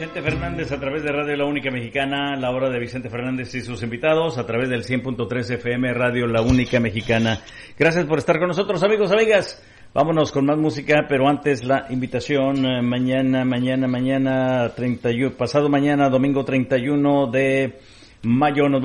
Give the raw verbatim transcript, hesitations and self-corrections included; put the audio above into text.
Vicente Fernández a través de Radio La Única Mexicana, la hora de Vicente Fernández y sus invitados a través del cien punto tres F M Radio La Única Mexicana. Gracias por estar con nosotros, amigos, amigas. Vámonos con más música, pero antes la invitación, eh, mañana, mañana, mañana, treinta y uno, pasado mañana, domingo treinta y uno de mayo, nos